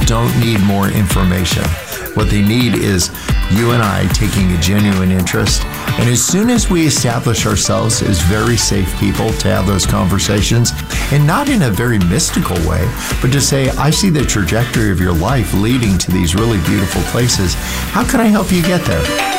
don't need more information. What they need is you and I taking a genuine interest. And as soon as we establish ourselves as very safe people to have those conversations, and not in a very mystical way, but to say, I see the trajectory of your life leading to these really beautiful places. How can I help you get there?